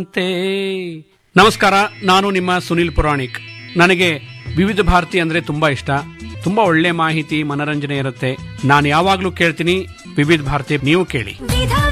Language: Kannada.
ಕಾಂತೆ. ನಮಸ್ಕಾರ, ನಾನು ನಿಮ್ಮ ಸುನಿಲ್ ಪುರಾಣಿಕ್. ನನಗೆ ವಿವಿಧ ಭಾರತಿ ಅಂದ್ರೆ ತುಂಬಾ ಇಷ್ಟ. ತುಂಬಾ ಒಳ್ಳೆ ಮಾಹಿತಿ, ಮನರಂಜನೆ ಇರುತ್ತೆ. ನಾನು ಯಾವಾಗ್ಲೂ ಕೇಳ್ತೀನಿ ವಿವಿಧ ಭಾರತಿ. ನೀವು ಕೇಳಿ.